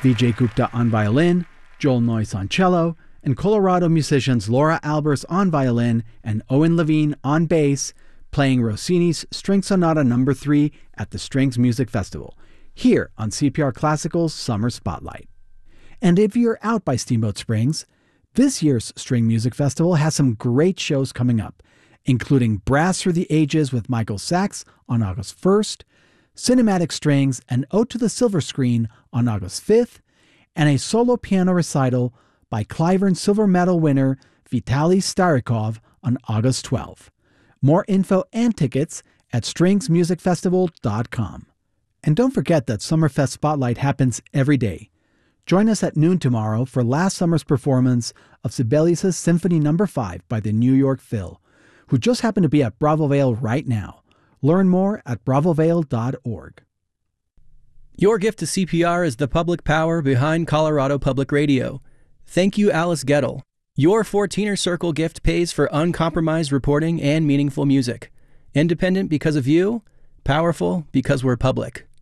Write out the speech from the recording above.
Vijay Gupta on violin, Joel Noyce on cello, and Colorado musicians Laura Albers on violin and Owen Levine on bass, playing Rossini's String Sonata No. 3 at the Strings Music Festival, here on CPR Classical's Summer Spotlight. And if you're out by Steamboat Springs, this year's String Music Festival has some great shows coming up, including Brass for the Ages with Michael Sachs on August 1st, Cinematic Strings and Ode to the Silver Screen on August 5th, and a solo piano recital by Cliburn Silver Medal winner Vitaly Starikov on August 12th. More info and tickets at stringsmusicfestival.com. And don't forget that Summerfest Spotlight happens every day. Join us at noon tomorrow for last summer's performance of Sibelius' Symphony No. 5 by the New York Phil, who just happened to be at Bravo Vale right now. Learn more at bravovale.org. Your gift to CPR is the public power behind Colorado Public Radio. Thank you, Alice Gettle. Your 14er Circle gift pays for uncompromised reporting and meaningful music. Independent because of you, powerful because we're public.